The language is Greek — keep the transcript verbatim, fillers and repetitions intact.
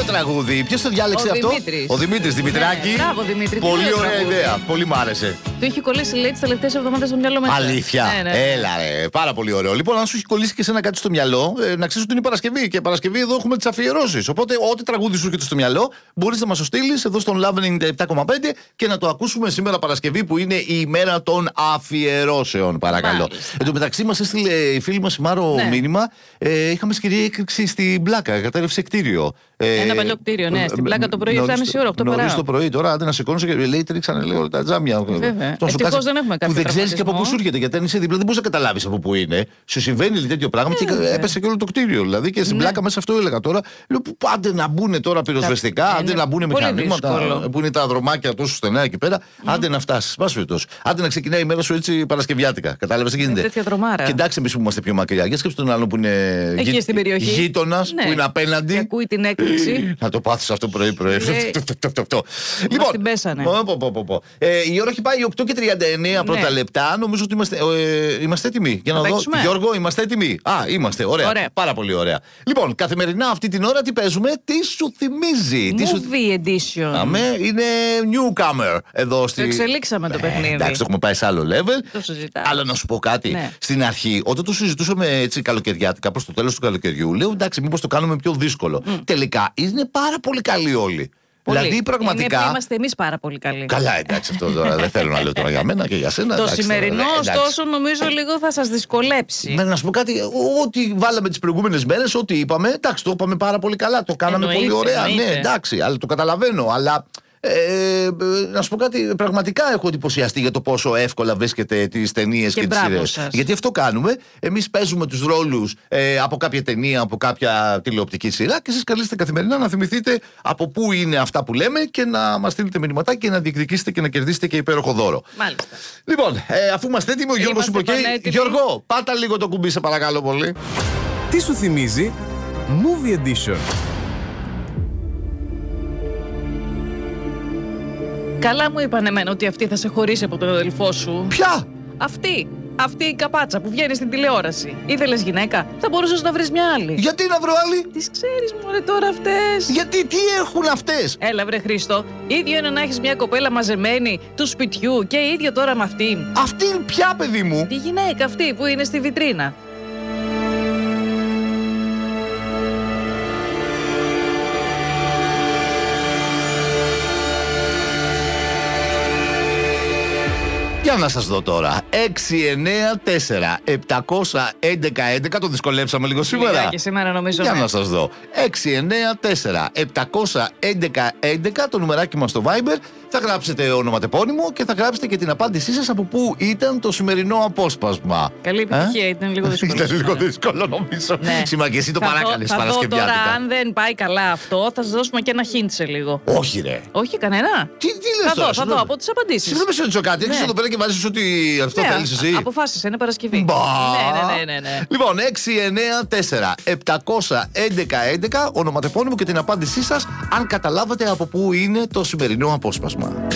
τραγούδι. Ποιος το διάλεξε Ο αυτό? Δημήτρης. Ο Δημήτρης Δημητράκη. Ναι, μπράβο, Δημήτρη. Πολύ Τι ωραίο ωραία τραγούδι. ιδέα. Πολύ μ' άρεσε. Το έχει κολλήσει, λέει, τις τελευταίες εβδομάδες στο μυαλό μέσα. Αλήθεια. Ναι, ναι, ναι. Έλα, ρε. Πάρα πολύ ωραίο. Λοιπόν, αν σου έχει κολλήσει και εσένα κάτι στο μυαλό, ε, να ξέρει ότι είναι Παρασκευή. Και Παρασκευή εδώ έχουμε τις αφιερώσεις. Οπότε, ό,τι τραγούδι σου έρχεται στο μυαλό, μπορείς να μας το στείλεις εδώ στον Love ενενήντα επτά κόμμα πέντε και να το ακούσουμε σήμερα Παρασκευή που είναι η ημέρα των αφιερώσεων. Παρακαλώ. Μάλιστα. Εν τω μεταξύ, μας έστειλε η φίλη μας η Μάρο Ναι. μήνυμα. Ε, είχαμε σκηνή έκρηξη στην Πλάκα. Κατέρευσε κτίριο. Ε, Ένα παλιό κτίριο, ναι. Στην Πλάκα το πρωί, εφτά και μισή ώρα, οκτώ παρά. Νωρίς το πρωί τώρα, άντε να σηκώνεσαι και λέει τρίξανε λίγο τα τζάμια. Βέβαια. Αυτό σου Ευτυχώς κάτσε δεν έχουμε κάποιο που δεν ξέρεις και από πού τραυματισμό. σου έρχεται. Γιατί αν είσαι δίπλα δεν μπορείς να καταλάβεις από πού είναι. Σου συμβαίνει τέτοιο πράγμα και βέβαια. έπεσε και όλο το κτίριο. Δηλαδή και στην Ναι. Πλάκα μέσα αυτό έλεγα τώρα. Λέω που άντε να μπουν τώρα πυροσβεστικά, είναι άντε να μπουν πολύ μηχανήματα δύσκολο. που είναι τα δρομάκια τόσο στενά εκεί πέρα. Άντε να φτάσει. Πας φέτος. Άντε να ξεκινάει η μέρα σου έτσι Παρασκευιάτικα. Κατάλαβες τι γίνεται. τέτοια δρομάρα. Και εντάξει, εμείς που είμαστε πιο μακριά. Για σκέψου τον άλλο που είναι Εκεί στην περιοχή. γείτονα, Ναι. που είναι Και απέναντι. ακούει την έκρηξη. Να το πάθεις αυτό πρωί-πρωί. Λέει, Λοιπόν, την πέσανε. πω, πω, πω, πω. Ε, η ώρα έχει πάει οκτώ και τριάντα εννέα πρώτα Ναι. λεπτά. Νομίζω ότι είμαστε, ε, είμαστε έτοιμοι. Για να Θα δω. παίξουμε? Γιώργο, είμαστε έτοιμοι. Α, είμαστε. Ωραία. Ωραία. Πάρα πολύ ωραία. Λοιπόν, καθημερινά αυτή την ώρα τι παίζουμε, τι σου θυμίζει. Τι σου... Movie edition. Αμέ, είναι newcomer εδώ στη. Το εξελίξαμε το Ναι, παιχνίδι. εντάξει, το έχουμε πάει σε άλλο level. Το συζητάμε. Αλλά να σου πω κάτι. Ναι. Στην αρχή, όταν το συζητούσαμε έτσι καλοκαιριάτικα, προς το τέλος του καλοκαιριού, λέω εντάξει, μήπως το κάνουμε πιο δύσκολο. Τελικά είναι πάρα πολύ καλοί όλοι. Πολύ. Δηλαδή πραγματικά. Είναι, είμαστε εμείς πάρα πολύ καλοί. Καλά, εντάξει, αυτό τώρα δεν θέλω να λέω τώρα για μένα και για σένα. Το εντάξει, σημερινό, τώρα, εντάξει. ωστόσο, νομίζω λίγο θα σας δυσκολέψει. Ναι, να σου πω κάτι, ό,τι βάλαμε τις προηγούμενες μέρες, ό,τι είπαμε, εντάξει, το είπαμε πάρα πολύ καλά. Το κάναμε Εννοείται, πολύ ωραία. εννοείται. Ναι, εντάξει, αλλά το καταλαβαίνω. Αλλά ε, να σου πω κάτι, πραγματικά έχω εντυπωσιαστεί για το πόσο εύκολα βρίσκεται τις ταινίες και, Και τις μπράβο σειρές. σας. Γιατί αυτό κάνουμε. Εμείς παίζουμε τους ρόλους ε, από κάποια ταινία, από κάποια τηλεοπτική σειρά και εσείς καλείστε καθημερινά να θυμηθείτε από πού είναι αυτά που λέμε και να μας στείλετε μηνυματάκι και να διεκδικήσετε και να κερδίσετε και υπέροχο δώρο. Μάλιστα. Λοιπόν, ε, αφού είμαστε έτοιμοι, ο Γιώργος Είμαστε είπε οκ. πανέτοιμοι. Γιώργο, πάτα λίγο το κουμπί, σε παρακαλώ πολύ. Τι σου θυμίζει Movie Edition. Καλά μου είπαν εμένα ότι αυτή θα σε χωρίσει από τον αδελφό σου. Ποια? Αυτή. Αυτή η καπάτσα που βγαίνει στην τηλεόραση. Ήθελες γυναίκα, θα μπορούσες να βρεις μια άλλη. Γιατί να βρω άλλη? Τις ξέρεις μωρέ τώρα αυτές. Γιατί, τι έχουν αυτές? Έλα βρε Χρήστο, ίδιο είναι να έχεις μια κοπέλα μαζεμένη του σπιτιού και ίδιο τώρα με αυτήν. Αυτή είναι ποια, παιδί μου? Τη γυναίκα αυτή που είναι στη βιτρίνα. Για να σας δω τώρα. έξι εννέα τέσσερα επτακόσια έντεκα έντεκα. Το δυσκολέψαμε λίγο σήμερα. Λιγάκι σήμερα νομίζω. Για ναι. να σας δω. έξι εννέα τέσσερα επτακόσια έντεκα έντεκα το νουμεράκι μας στο Viber. Θα γράψετε ονοματεπώνυμο και θα γράψετε και την απάντησή σας από πού ήταν το σημερινό απόσπασμα. Καλή επιτυχία, ήταν λίγο δύσκολο. Ήταν λίγο σήμερα. δύσκολο νομίζω. Ναι. Σήμερα και εσύ το Θα δω- παράκαλες Θα δω τώρα, Παρασκευιάτικα. αν δεν πάει καλά αυτό, θα σας δώσουμε και ένα hint σε λίγο. Όχι ρε. Όχι, κανένα. Τι, τι λες Θα τώρα, δω, θα δω συγγνώμη. από τις απαντήσεις. Συγγνώμη, σε ρωτήσω κάτι. Έχεις Ναι. εδώ πέρα και βάζεις ότι αυτό Ναι, θέλεις εσύ. αποφάσισε, είναι Παρασκευή. Μπα. Ναι, ναι, ναι, ναι, ναι. Λοιπόν, έξι εννέα τέσσερα επτακόσια έντεκα έντεκα ονοματεπώνυμο και την απάντησή σας αν καταλάβατε από πού είναι το σημερινό απόσπασμα.